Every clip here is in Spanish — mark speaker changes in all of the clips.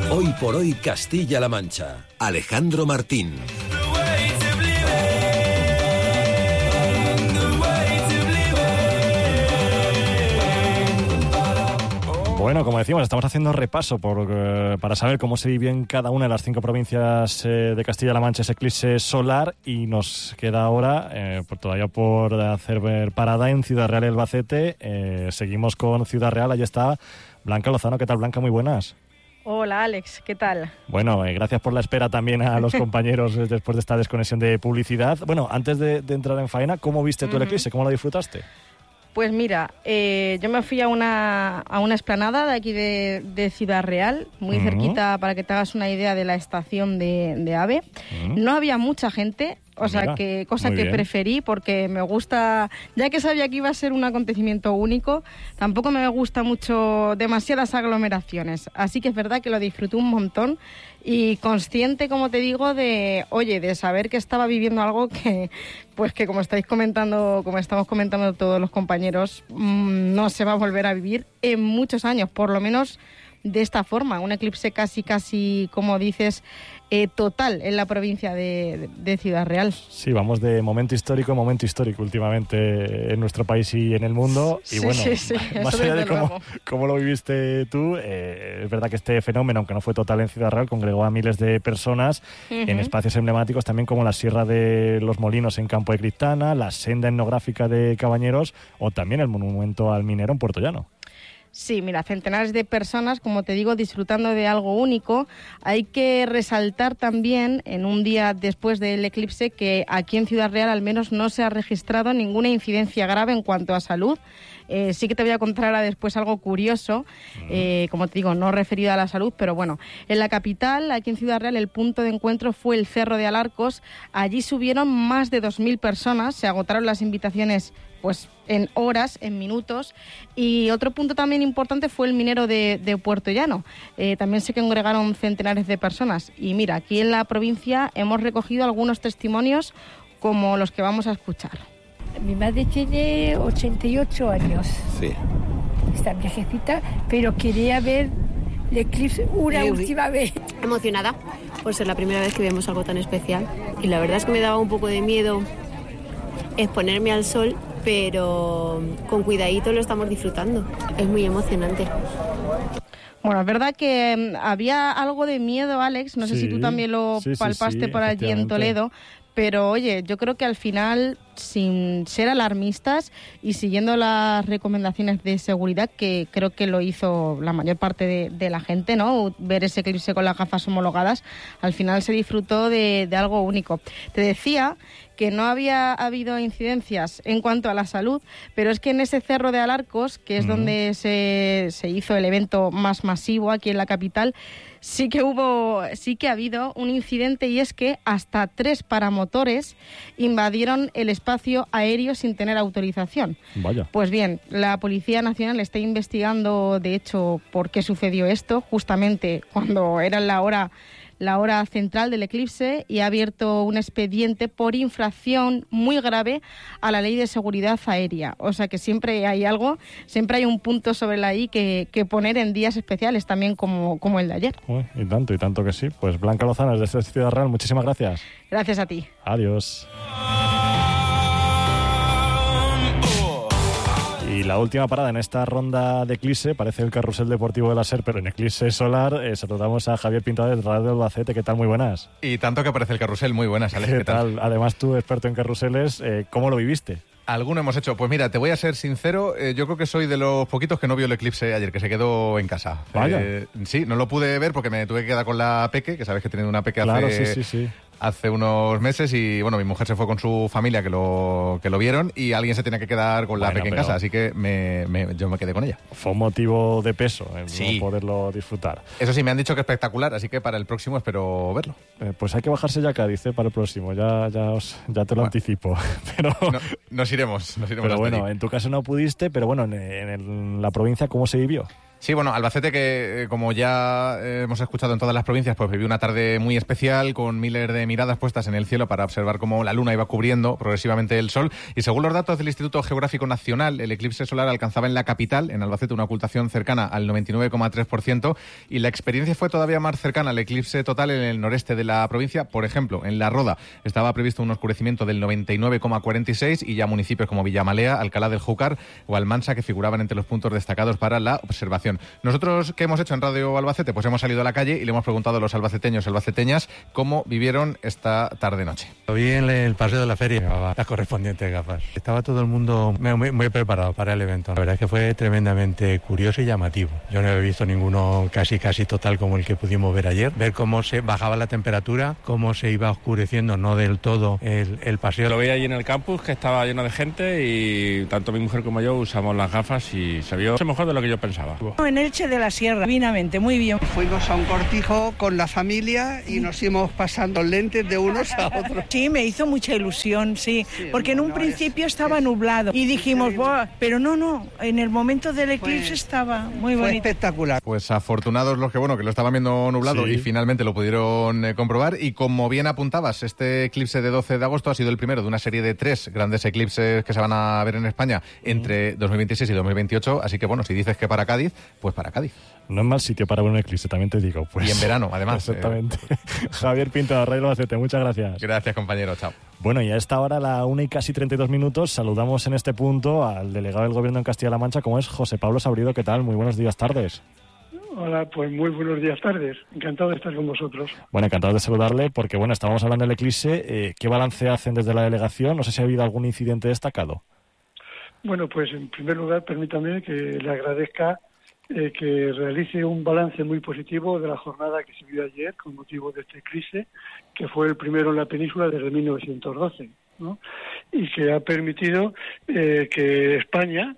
Speaker 1: Hoy por hoy Castilla-La Mancha. Alejandro Martín.
Speaker 2: Bueno, como decíamos, estamos haciendo repaso para saber cómo se vivió en cada una de las 5 provincias de Castilla-La Mancha ese eclipse solar, y nos queda ahora todavía por hacer parada en Ciudad Real y Albacete. Seguimos con Ciudad Real, ahí está Blanca Lozano. ¿Qué tal, Blanca? Muy buenas.
Speaker 3: Hola, Alex, ¿qué tal?
Speaker 2: Bueno, gracias por la espera también a los compañeros después de esta desconexión de publicidad. Bueno, antes de entrar en faena, ¿cómo viste tú el eclipse? ¿Cómo lo disfrutaste?
Speaker 3: Pues mira, yo me fui a una explanada de aquí de Ciudad Real, muy cerquita, para que te hagas una idea de la estación de AVE. No había mucha gente, cosa que preferí, porque me gusta, ya que sabía que iba a ser un acontecimiento único, tampoco me gusta mucho demasiadas aglomeraciones. Así que es verdad que lo disfruté un montón y consciente, como te digo, de saber que estaba viviendo algo que como estamos comentando todos los compañeros, no se va a volver a vivir en muchos años, por lo menos de esta forma. Un eclipse casi, como dices, total en la provincia de Ciudad Real.
Speaker 2: Sí, vamos de momento histórico a momento histórico últimamente en nuestro país y en el mundo. Y bueno,
Speaker 3: sí,
Speaker 2: más allá de cómo lo viviste tú, es verdad que este fenómeno, aunque no fue total en Ciudad Real, congregó a miles de personas en espacios emblemáticos también, como la Sierra de los Molinos en Campo de Criptana, la senda etnográfica de Cabañeros o también el monumento al minero en Puerto Llano.
Speaker 3: Sí, mira, centenares de personas, como te digo, disfrutando de algo único. Hay que resaltar también, en un día después del eclipse, que aquí en Ciudad Real al menos no se ha registrado ninguna incidencia grave en cuanto a salud. Sí que te voy a contar ahora después algo curioso, como te digo, no referido a la salud, pero bueno, en la capital, aquí en Ciudad Real, el punto de encuentro fue el Cerro de Alarcos. Allí subieron más de 2.000 personas, se agotaron las invitaciones pues en horas, en minutos. Y otro punto también importante fue el minero de Puerto Llano. También se congregaron centenares de personas. Y mira, aquí en la provincia hemos recogido algunos testimonios como los que vamos a escuchar.
Speaker 4: Mi madre tiene 88 años.
Speaker 5: Sí.
Speaker 4: Está viejecita, pero quería ver el eclipse una última vez.
Speaker 6: Emocionada por ser la primera vez que vemos algo tan especial. Y la verdad es que me daba un poco de miedo exponerme al sol, pero con cuidadito lo estamos disfrutando. Es muy emocionante.
Speaker 3: Bueno, es verdad que había algo de miedo, Alex. No sé si tú también lo palpaste por allí en Toledo. Pero oye, yo creo que al final, sin ser alarmistas y siguiendo las recomendaciones de seguridad, que creo que lo hizo la mayor parte de la gente, ¿no? Ver ese eclipse con las gafas homologadas, al final se disfrutó de algo único. Te decía que no había habido incidencias en cuanto a la salud, pero es que en ese Cerro de Alarcos, que es donde se hizo el evento más masivo aquí en la capital, sí que ha habido un incidente, y es que hasta 3 paramotores invadieron el espacio aéreo sin tener autorización.
Speaker 2: Vaya.
Speaker 3: Pues bien, la Policía Nacional está investigando, de hecho, por qué sucedió esto, justamente cuando era la hora central del eclipse, y ha abierto un expediente por infracción muy grave a la Ley de Seguridad Aérea. O sea que siempre hay un punto sobre la I que poner en días especiales, también como el de ayer.
Speaker 2: Y tanto que sí. Pues Blanca Lozano, desde Ciudad Real, muchísimas gracias.
Speaker 3: Gracias a ti.
Speaker 2: Adiós. Y la última parada en esta ronda de eclipse parece el carrusel deportivo de la SER, pero en eclipse solar. Saludamos a Javier Pintado de Radio Albacete. ¿Qué tal? Muy buenas.
Speaker 7: Y tanto que aparece el carrusel. Muy buenas, Alex.
Speaker 2: ¿Qué tal? Además, tú, experto en carruseles, ¿cómo lo viviste?
Speaker 7: Alguno hemos hecho. Pues mira, te voy a ser sincero, yo creo que soy de los poquitos que no vio el eclipse ayer, que se quedó en casa.
Speaker 2: Vaya.
Speaker 7: Sí, no lo pude ver porque me tuve que quedar con la peque, que sabes que he tenido una peque hace unos meses, y bueno, mi mujer se fue con su familia que lo vieron, y alguien se tenía que quedar con la peque en casa, así que yo me quedé con ella.
Speaker 2: Fue un motivo de peso no poderlo disfrutar.
Speaker 7: Eso sí, me han dicho que espectacular, así que para el próximo espero verlo.
Speaker 2: Pues hay que bajarse ya a Cádiz para el próximo, ya te lo anticipo. Pero
Speaker 7: nos iremos
Speaker 2: pero bueno, allí. En tu caso no pudiste, pero bueno, en la provincia, ¿cómo se vivió?
Speaker 7: Sí, bueno, Albacete que, como ya hemos escuchado en todas las provincias, pues vivió una tarde muy especial con miles de miradas puestas en el cielo para observar cómo la luna iba cubriendo progresivamente el sol. Y según los datos del Instituto Geográfico Nacional, el eclipse solar alcanzaba en la capital, en Albacete, una ocultación cercana al 99,3%, y la experiencia fue todavía más cercana al eclipse total en el noreste de la provincia. Por ejemplo, en La Roda estaba previsto un oscurecimiento del 99,46% y ya municipios como Villamalea, Alcalá del Júcar o Almansa que figuraban entre los puntos destacados para la observación. Nosotros, ¿qué hemos hecho en Radio Albacete? Pues hemos salido a la calle y le hemos preguntado a los albaceteños y albaceteñas cómo vivieron esta tarde-noche.
Speaker 5: Lo vi en el paseo de la feria, llevaba las correspondientes gafas. Estaba todo el mundo muy preparado para el evento. La verdad es que fue tremendamente curioso y llamativo. Yo no he visto ninguno casi total como el que pudimos ver ayer. Ver cómo se bajaba la temperatura, cómo se iba oscureciendo, no del todo, el paseo.
Speaker 8: Lo veía allí en el campus, que estaba lleno de gente, y tanto mi mujer como yo usamos las gafas y se vio mejor de lo que yo pensaba.
Speaker 9: En Elche de la Sierra, divinamente, muy bien.
Speaker 10: Fuimos a un cortijo con la familia y nos íbamos pasando lentes de unos a otros.
Speaker 9: Sí, me hizo mucha ilusión, sí, porque en un principio estaba nublado y dijimos, ¡buah! Pero no, en el momento del eclipse estaba muy bonito.
Speaker 10: Fue espectacular.
Speaker 7: Pues afortunados los que lo estaban viendo nublado, sí, y finalmente lo pudieron comprobar. Y como bien apuntabas, este eclipse de 12 de agosto ha sido el primero de una serie de 3 grandes eclipses que se van a ver en España entre 2026 y 2028. Así que bueno, si dices que para Cádiz, pues para Cádiz.
Speaker 2: No es mal sitio para ver un eclipse, también te digo. Pues.
Speaker 7: Y en verano, además.
Speaker 2: Exactamente. Javier Pinto, de Radio Albacete, muchas gracias.
Speaker 7: Gracias, compañero. Chao.
Speaker 2: Bueno, y a esta hora, la 1:32, saludamos en este punto al delegado del Gobierno en Castilla-La Mancha, como es José Pablo Sabrido. ¿Qué tal? Muy buenos días, tardes.
Speaker 11: Hola, pues muy buenos días, tardes. Encantado de estar con vosotros.
Speaker 2: Bueno, encantado de saludarle, porque bueno, estábamos hablando del eclipse. ¿Qué balance hacen desde la delegación? No sé si ha habido algún incidente destacado.
Speaker 11: Bueno, pues en primer lugar, permítame que le agradezca que realice un balance muy positivo de la jornada que se vivió ayer con motivo de este eclipse, que fue el primero en la península desde 1912, ¿no? Y que ha permitido que España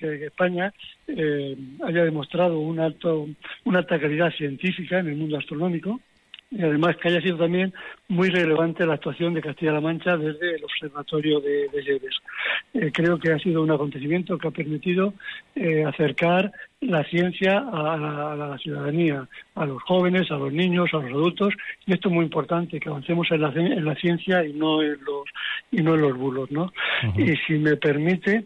Speaker 11: haya demostrado una alta calidad científica en el mundo astronómico, y además que haya sido también muy relevante la actuación de Castilla-La Mancha desde el Observatorio de Lleves. Creo que ha sido un acontecimiento que ha permitido acercar la ciencia a la ciudadanía, a los jóvenes, a los niños, a los adultos, y esto es muy importante, que avancemos en la ciencia y no en los bulos, ¿no? Uh-huh. Y si me permite,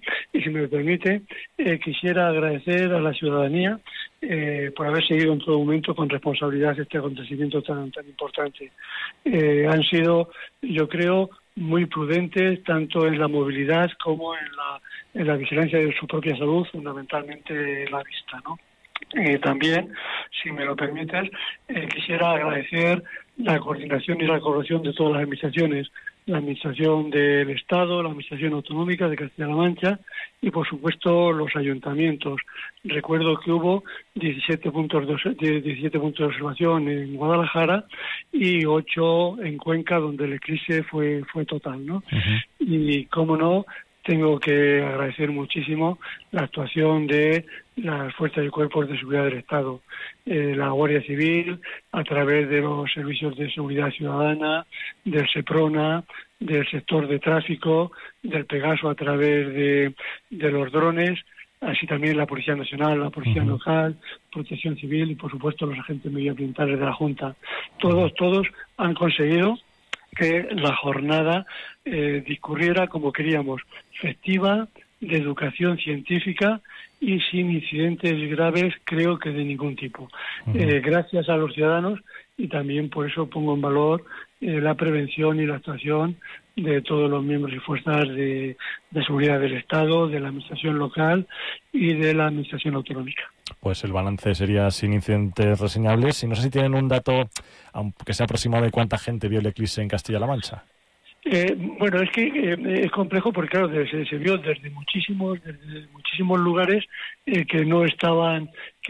Speaker 11: quisiera agradecer a la ciudadanía por haber seguido en todo momento con responsabilidad este acontecimiento tan importante. Han sido, yo creo, muy prudentes tanto en la movilidad como en la vigilancia de su propia salud, fundamentalmente la vista, ¿no? También, si me lo permites, quisiera agradecer la coordinación y la colaboración de todas las administraciones, la Administración del Estado, la Administración Autonómica de Castilla-La Mancha y, por supuesto, los ayuntamientos. Recuerdo que hubo 17 puntos de observación en Guadalajara y 8 en Cuenca, donde el eclipse fue total, ¿no? Uh-huh. Y, cómo no, tengo que agradecer muchísimo la actuación de las fuerzas y cuerpos de seguridad del Estado, la Guardia Civil, a través de los servicios de seguridad ciudadana, del SEPRONA, del sector de tráfico, del Pegaso a través de los drones, así también la Policía Nacional, la Policía uh-huh. local, Protección Civil y, por supuesto, los agentes medioambientales de la Junta. Todos han conseguido que la jornada discurriera como queríamos, festiva, de educación científica y sin incidentes graves, creo que de ningún tipo. Uh-huh. Gracias a los ciudadanos, y también por eso pongo en valor la prevención y la actuación de todos los miembros y fuerzas de seguridad del Estado, de la Administración local y de la Administración autonómica.
Speaker 2: Pues el balance sería sin incidentes reseñables. Y no sé si tienen un dato, aunque sea aproximado, de cuánta gente vio el eclipse en Castilla-La Mancha.
Speaker 11: Bueno, es que es complejo porque, claro, se vio desde muchísimos lugares que no estaban,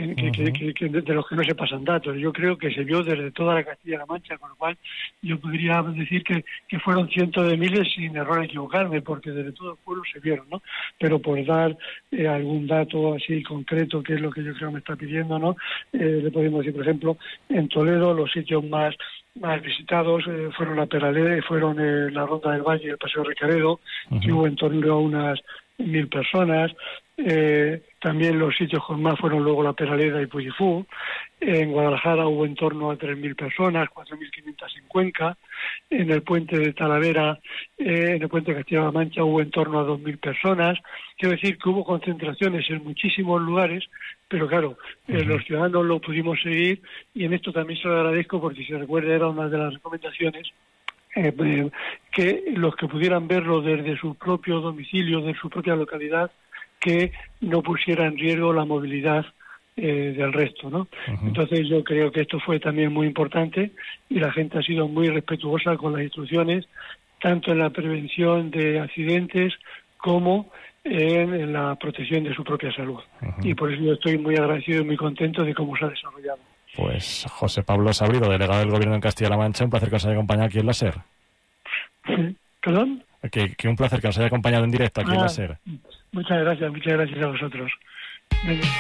Speaker 11: de los que no se pasan datos. Yo creo que se vio desde toda la Castilla-La Mancha, con lo cual yo podría decir que fueron cientos de miles sin error equivocarme, porque desde todo el pueblo se vieron, ¿no? Pero por dar algún dato así concreto, que es lo que yo creo me está pidiendo, ¿no? Le podemos decir, por ejemplo, en Toledo los sitios más visitados fueron la Peraleda, fueron la Ronda del Valle y el Paseo Recaredo, uh-huh. que hubo en torno a unas 1.000 personas. También los sitios con más fueron luego La Peraleda y Puyifú. En Guadalajara hubo en torno a 3.000 personas, 4.500 en Cuenca. En el puente de Talavera, en el puente de Castilla-La Mancha hubo en torno a 2.000 personas. Quiero decir que hubo concentraciones en muchísimos lugares, pero claro, los ciudadanos lo pudimos seguir, y en esto también se lo agradezco, porque si se recuerda era una de las recomendaciones, que los que pudieran verlo desde su propio domicilio, de su propia localidad, que no pusiera en riesgo la movilidad del resto, ¿no? Entonces yo creo que esto fue también muy importante, y la gente ha sido muy respetuosa con las instrucciones, tanto en la prevención de accidentes como en la protección de su propia salud. Y por eso yo estoy muy agradecido y muy contento de cómo se ha desarrollado.
Speaker 2: Pues José Pablo Sabrido, delegado del Gobierno en Castilla-La Mancha, un placer que nos haya acompañado aquí en la SER.
Speaker 11: ¿Perdón?
Speaker 2: Que un placer que nos haya acompañado en directo aquí en la SER.
Speaker 11: Muchas gracias a vosotros.